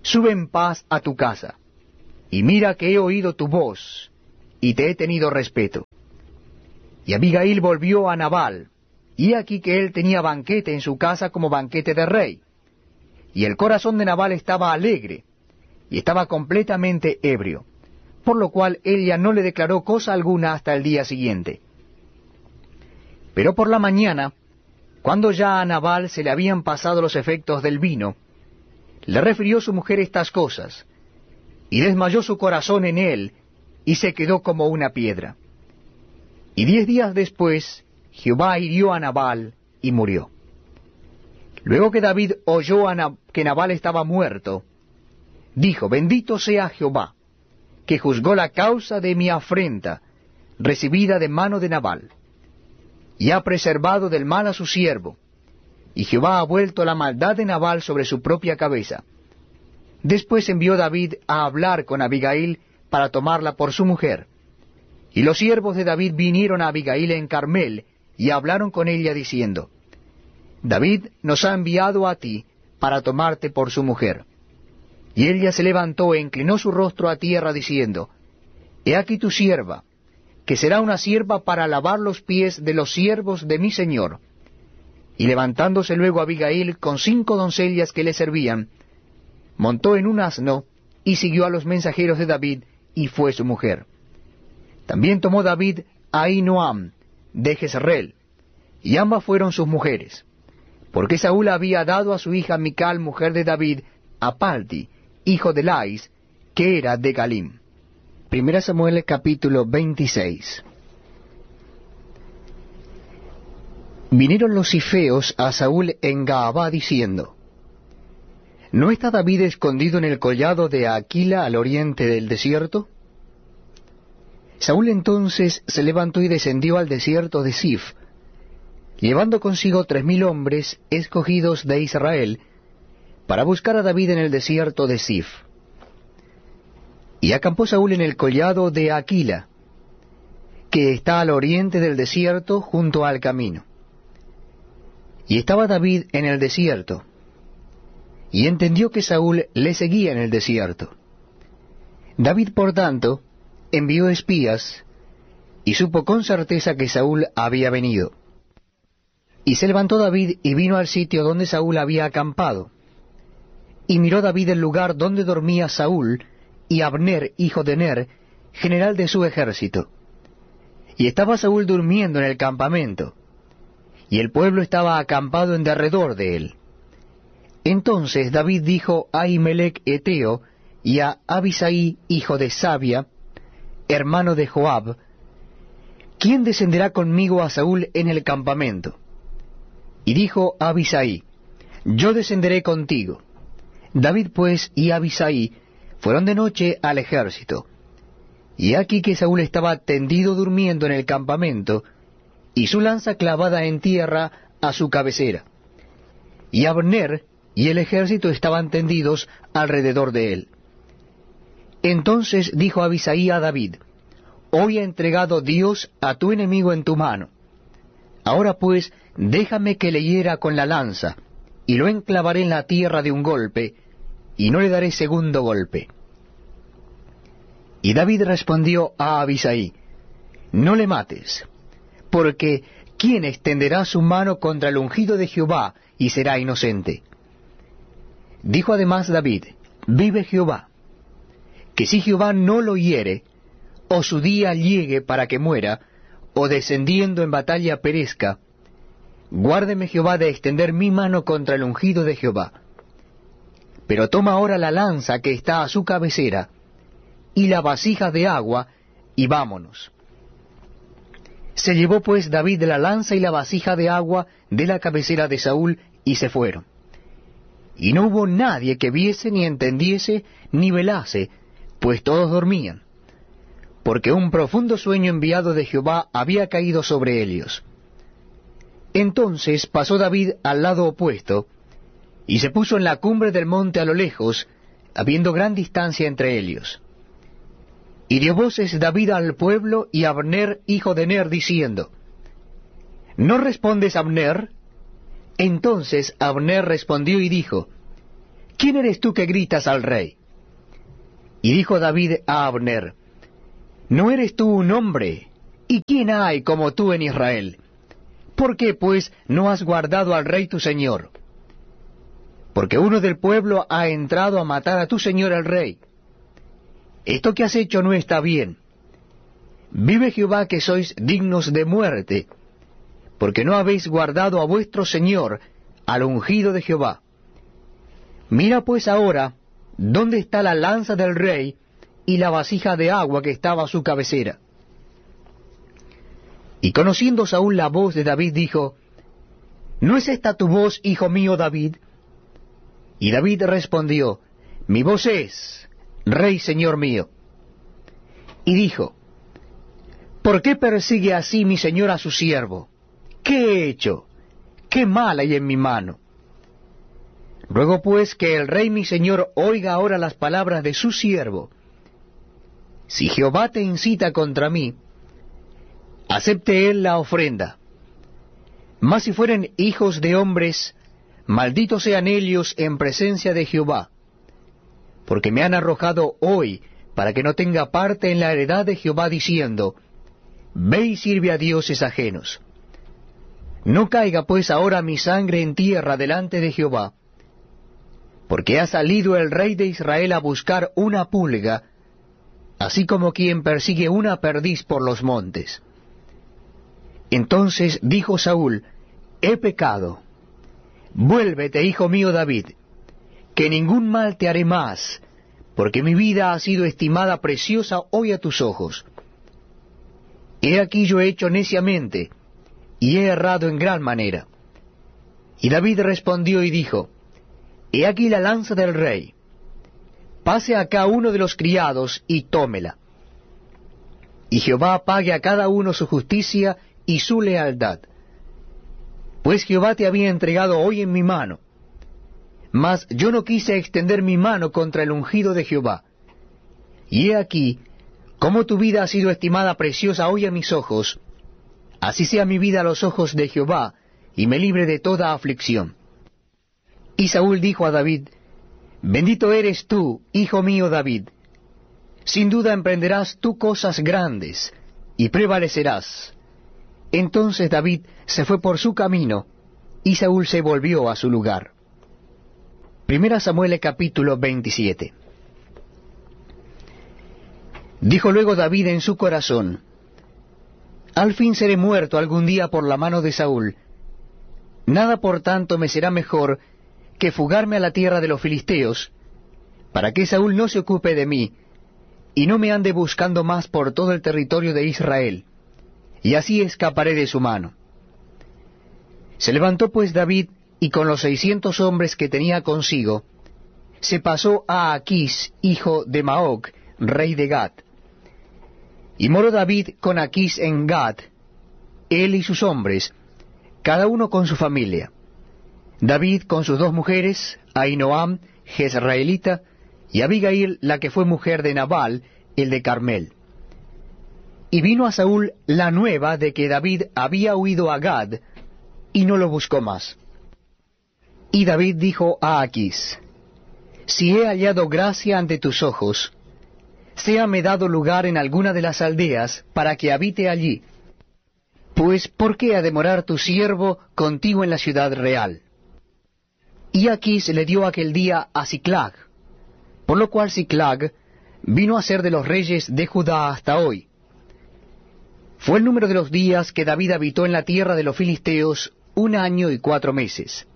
sube en paz a tu casa, y mira que he oído tu voz, y te he tenido respeto. Y Abigail volvió a Nabal, y he aquí que él tenía banquete en su casa como banquete de rey. Y el corazón de Nabal estaba alegre, y estaba completamente ebrio, por lo cual ella no le declaró cosa alguna hasta el día siguiente. Pero por la mañana, cuando ya a Nabal se le habían pasado los efectos del vino, le refirió su mujer estas cosas, y desmayó su corazón en él, y se quedó como una piedra. Y diez días después, Jehová hirió a Nabal, y murió. Luego que David oyó a Nab- que Nabal estaba muerto, dijo, bendito sea Jehová, que juzgó la causa de mi afrenta, recibida de mano de Nabal, y ha preservado del mal a su siervo, y Jehová ha vuelto la maldad de Nabal sobre su propia cabeza. Después envió David a hablar con Abigail para tomarla por su mujer. Y los siervos de David vinieron a Abigail en Carmel, y hablaron con ella diciendo, David nos ha enviado a ti para tomarte por su mujer. Y ella se levantó e inclinó su rostro a tierra diciendo, He aquí tu sierva, que será una sierva para lavar los pies de los siervos de mi señor. Y levantándose luego Abigail con cinco doncellas que le servían, montó en un asno y siguió a los mensajeros de David, y fue su mujer. También tomó David a Ahinoam de Jezreel, y ambas fueron sus mujeres, porque Saúl había dado a su hija Mical, mujer de David, a Palti, hijo de Lais, que era de Galim. Primera Samuel capítulo veintiséis. Vinieron los cifeos a Saúl en Gaabá diciendo, ¿No está David escondido en el collado de Aquila al oriente del desierto? Saúl entonces se levantó y descendió al desierto de Sif, llevando consigo tres mil hombres escogidos de Israel, para buscar a David en el desierto de Sif. Y acampó Saúl en el collado de Aquila, que está al oriente del desierto junto al camino. Y estaba David en el desierto, y entendió que Saúl le seguía en el desierto. David, por tanto, envió espías, y supo con certeza que Saúl había venido. Y se levantó David y vino al sitio donde Saúl había acampado. Y miró David el lugar donde dormía Saúl, y Abner, hijo de Ner, general de su ejército. Y estaba Saúl durmiendo en el campamento, y el pueblo estaba acampado en derredor de él. Entonces David dijo a Ahimelech Eteo, y a Abisai, hijo de Sabia, hermano de Joab, ¿quién descenderá conmigo a Saúl en el campamento? Y dijo Abisai, yo descenderé contigo. David pues y Abisai fueron de noche al ejército. Y aquí que Saúl estaba tendido durmiendo en el campamento, y su lanza clavada en tierra a su cabecera. Y Abner y el ejército estaban tendidos alrededor de él. Entonces dijo Abisai a David, hoy ha entregado Dios a tu enemigo en tu mano. Ahora pues, déjame que le hiera con la lanza, y lo enclavaré en la tierra de un golpe, y no le daré segundo golpe. Y David respondió a Abisai, no le mates, porque ¿quién extenderá su mano contra el ungido de Jehová y será inocente? Dijo además David, vive Jehová, que si Jehová no lo hiere, o su día llegue para que muera, o descendiendo en batalla perezca, guárdeme Jehová de extender mi mano contra el ungido de Jehová. Pero toma ahora la lanza que está a su cabecera, y la vasija de agua, y vámonos. Se llevó pues David la lanza y la vasija de agua de la cabecera de Saúl, y se fueron. Y no hubo nadie que viese, ni entendiese, ni velase, pues todos dormían, porque un profundo sueño enviado de Jehová había caído sobre ellos. Entonces pasó David al lado opuesto, y se puso en la cumbre del monte a lo lejos, habiendo gran distancia entre ellos. Y dio voces David al pueblo y a Abner, hijo de Ner, diciendo, ¿no respondes, Abner? Entonces Abner respondió y dijo, ¿quién eres tú que gritas al rey? Y dijo David a Abner, ¿no eres tú un hombre? ¿Y quién hay como tú en Israel? ¿Por qué, pues, no has guardado al rey tu señor? Porque uno del pueblo ha entrado a matar a tu señor el rey. Esto que has hecho no está bien. Vive Jehová que sois dignos de muerte, porque no habéis guardado a vuestro señor, al ungido de Jehová. Mira pues ahora dónde está la lanza del rey y la vasija de agua que estaba a su cabecera. Y conociendo Saúl la voz de David, dijo, ¿no es esta tu voz, hijo mío David? Y David respondió, mi voz es, rey señor mío. Y dijo, ¿por qué persigue así mi señor a su siervo? ¿Qué he hecho? ¿Qué mal hay en mi mano? Ruego pues que el rey mi señor oiga ahora las palabras de su siervo. Si Jehová te incita contra mí, acepte él la ofrenda. Mas si fueren hijos de hombres, malditos sean ellos en presencia de Jehová, porque me han arrojado hoy para que no tenga parte en la heredad de Jehová, diciendo, ve y sirve a dioses ajenos. No caiga pues ahora mi sangre en tierra delante de Jehová, porque ha salido el rey de Israel a buscar una pulga, así como quien persigue una perdiz por los montes. Entonces dijo Saúl, he pecado. Vuélvete, hijo mío David, que ningún mal te haré más, porque mi vida ha sido estimada preciosa hoy a tus ojos. He aquí yo he hecho neciamente, y he errado en gran manera. Y David respondió y dijo, he aquí la lanza del rey. Pase acá uno de los criados y tómela. Y Jehová pague a cada uno su justicia y su lealtad. Pues Jehová te había entregado hoy en mi mano. Mas yo no quise extender mi mano contra el ungido de Jehová. Y he aquí, como tu vida ha sido estimada preciosa hoy a mis ojos, así sea mi vida a los ojos de Jehová, y me libre de toda aflicción. Y Saúl dijo a David, bendito eres tú, hijo mío David. Sin duda emprenderás tú cosas grandes, y prevalecerás. Entonces David se fue por su camino, y Saúl se volvió a su lugar. Primera Samuel capítulo veintisiete. Dijo luego David en su corazón, al fin seré muerto algún día por la mano de Saúl. Nada por tanto me será mejor que fugarme a la tierra de los filisteos, para que Saúl no se ocupe de mí, y no me ande buscando más por todo el territorio de Israel, y así escaparé de su mano. Se levantó pues David, y con los seiscientos hombres que tenía consigo, se pasó a Aquís, hijo de Maoc, rey de Gat. Y moró David con Aquís en Gat, él y sus hombres, cada uno con su familia. David con sus dos mujeres, Ahinoam, jezreelita, y Abigail, la que fue mujer de Nabal, el de Carmel. Y vino a Saúl la nueva de que David había huido a Gad, y no lo buscó más. Y David dijo a Aquís, si he hallado gracia ante tus ojos, séame dado lugar en alguna de las aldeas, para que habite allí. Pues, ¿por qué ha de morar tu siervo contigo en la ciudad real? Y Aquís le dio aquel día a Siclag, por lo cual Siclag vino a ser de los reyes de Judá hasta hoy. Fue el número de los días que David habitó en la tierra de los filisteos un año y cuatro meses.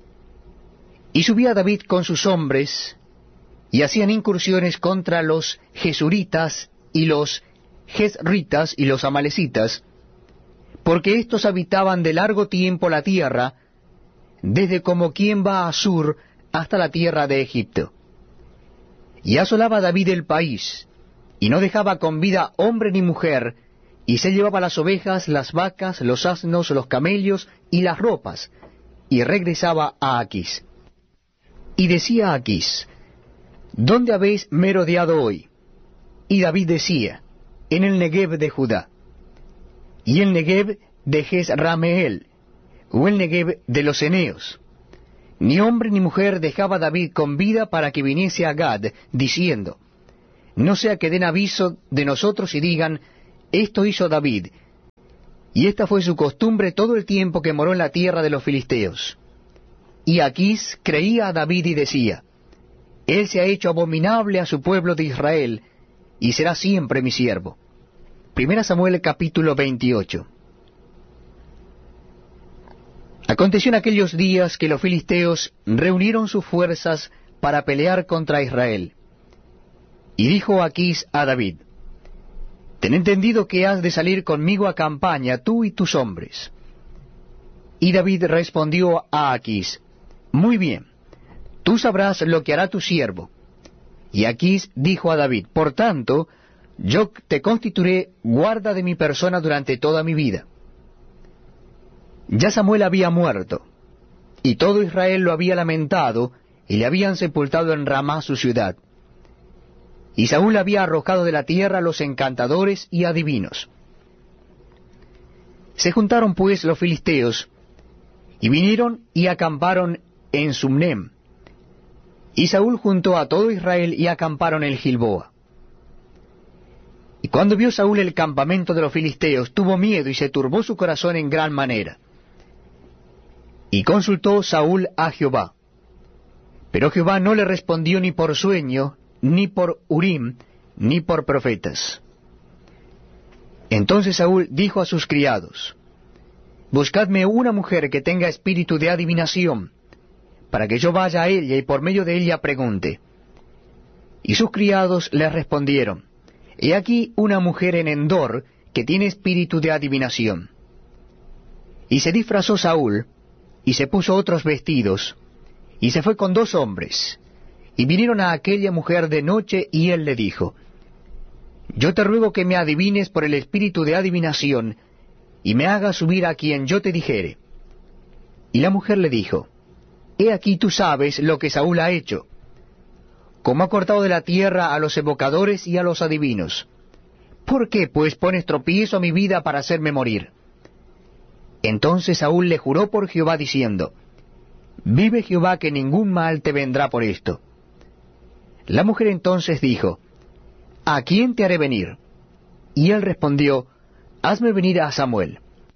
Y subía David con sus hombres, y hacían incursiones contra los Jesuritas y los Jezritas y los Amalecitas, porque éstos habitaban de largo tiempo la tierra, desde como quien va a Sur hasta la tierra de Egipto. Y asolaba David el país, y no dejaba con vida hombre ni mujer, y se llevaba las ovejas, las vacas, los asnos, los camellos y las ropas, y regresaba a Aquís. Y decía a Aquís, ¿dónde habéis merodeado hoy? Y David decía, en el Negev de Judá. Y el Negev de Jezrameel, o el Negev de los Eneos. Ni hombre ni mujer dejaba David con vida para que viniese a Gad, diciendo, no sea que den aviso de nosotros y digan, esto hizo David. Y esta fue su costumbre todo el tiempo que moró en la tierra de los filisteos. Y Aquís creía a David y decía, él se ha hecho abominable a su pueblo de Israel, y será siempre mi siervo. Primera Samuel capítulo veintiocho. Aconteció en aquellos días que los filisteos reunieron sus fuerzas para pelear contra Israel. Y dijo Aquís a David, ten entendido que has de salir conmigo a campaña, tú y tus hombres. Y David respondió a Aquís, muy bien, tú sabrás lo que hará tu siervo. Y Aquís dijo a David, por tanto, yo te constituiré guarda de mi persona durante toda mi vida. Ya Samuel había muerto, y todo Israel lo había lamentado, y le habían sepultado en Ramá su ciudad. Y Saúl había arrojado de la tierra a los encantadores y adivinos. Se juntaron pues los filisteos, y vinieron y acamparon en Sumnem. Y Saúl juntó a todo Israel y acamparon en Gilboa. Y cuando vio Saúl el campamento de los filisteos, tuvo miedo y se turbó su corazón en gran manera. Y consultó Saúl a Jehová. Pero Jehová no le respondió ni por sueño, ni por Urim, ni por profetas. Entonces Saúl dijo a sus criados, buscadme una mujer que tenga espíritu de adivinación, para que yo vaya a ella y por medio de ella pregunte. Y sus criados le respondieron, he aquí una mujer en Endor que tiene espíritu de adivinación. Y se disfrazó Saúl, y se puso otros vestidos, y se fue con dos hombres, y vinieron a aquella mujer de noche, y él le dijo, yo te ruego que me adivines por el espíritu de adivinación, y me hagas subir a quien yo te dijere. Y la mujer le dijo, he aquí tú sabes lo que Saúl ha hecho, como ha cortado de la tierra a los evocadores y a los adivinos. ¿Por qué pues pones tropiezo a mi vida para hacerme morir? Entonces Saúl le juró por Jehová diciendo, vive Jehová que ningún mal te vendrá por esto. La mujer entonces dijo, ¿a quién te haré venir? Y él respondió, hazme venir a Samuel.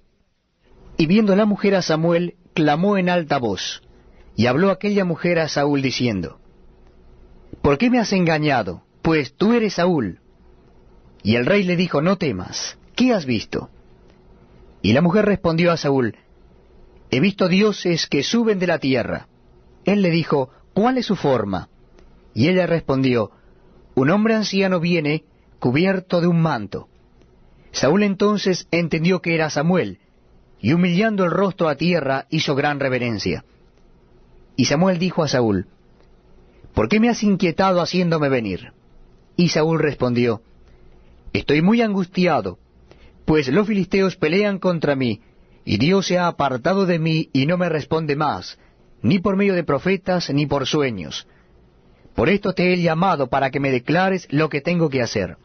Y viendo la mujer a Samuel, clamó en alta voz, y habló aquella mujer a Saúl diciendo, ¿por qué me has engañado? Pues tú eres Saúl. Y el rey le dijo, no temas, ¿qué has visto? Y la mujer respondió a Saúl, he visto dioses que suben de la tierra. Él le dijo, ¿cuál es su forma? Y ella respondió, un hombre anciano viene, cubierto de un manto. Saúl entonces entendió que era Samuel, y humillando el rostro a tierra, hizo gran reverencia. Y Samuel dijo a Saúl, ¿por qué me has inquietado haciéndome venir? Y Saúl respondió, estoy muy angustiado, pues los filisteos pelean contra mí, y Dios se ha apartado de mí y no me responde más, ni por medio de profetas, ni por sueños. Por esto te he llamado para que me declares lo que tengo que hacer.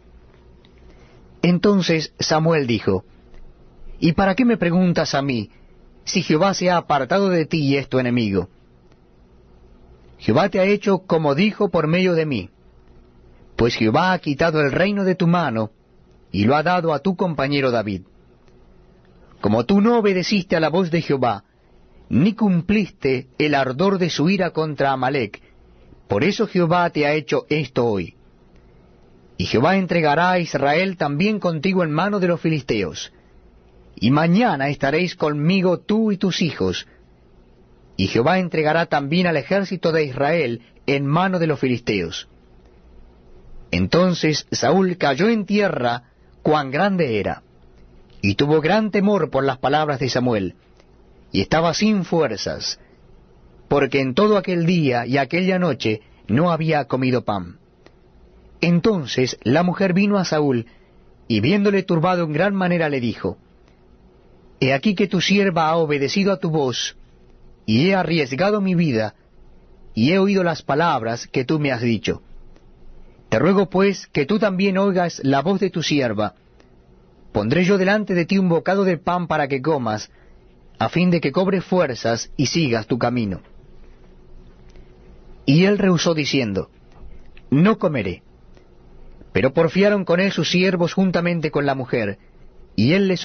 Entonces Samuel dijo, ¿y para qué me preguntas a mí, si Jehová se ha apartado de ti y es tu enemigo? Jehová te ha hecho como dijo por medio de mí, pues Jehová ha quitado el reino de tu mano, y lo ha dado a tu compañero David. Como tú no obedeciste a la voz de Jehová, ni cumpliste el ardor de su ira contra Amalec, por eso Jehová te ha hecho esto hoy. Y Jehová entregará a Israel también contigo en mano de los filisteos, y mañana estaréis conmigo tú y tus hijos, y Jehová entregará también al ejército de Israel en mano de los filisteos. Entonces Saúl cayó en tierra, cuán grande era, y tuvo gran temor por las palabras de Samuel, y estaba sin fuerzas, porque en todo aquel día y aquella noche no había comido pan. Entonces la mujer vino a Saúl, y viéndole turbado en gran manera le dijo, He aquí que tu sierva ha obedecido a tu voz, y he arriesgado mi vida, y he oído las palabras que tú me has dicho. Te ruego pues que tú también oigas la voz de tu sierva. Pondré yo delante de ti un bocado de pan para que comas, a fin de que cobres fuerzas y sigas tu camino. Y él rehusó diciendo, no comeré. Pero porfiaron con él sus siervos juntamente con la mujer, y él les